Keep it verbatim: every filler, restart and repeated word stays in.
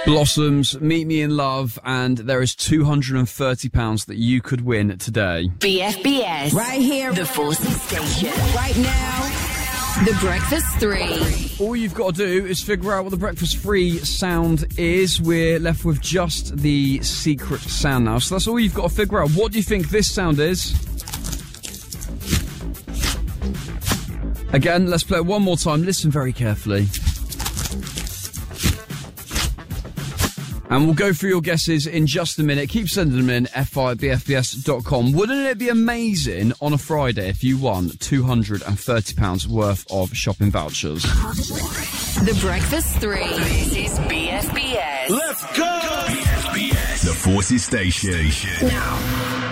Blossoms, Meet Me in Love, and there is two hundred thirty pounds that you could win today. B F B S. Right here. The Forces Station. Right now. The Breakfast Three. All you've got to do is figure out what the Breakfast Free sound is. We're left with just the secret sound now. So that's all you've got to figure out. What do you think this sound is? Again, let's play it one more time. Listen very carefully. And we'll go through your guesses in just a minute. Keep sending them in, f i b f b s dot com. Wouldn't it be amazing on a Friday if you won two hundred thirty pounds worth of shopping vouchers? The Breakfast Three. This is B F B S. Let's go! B F B S. The Forces Station. Now.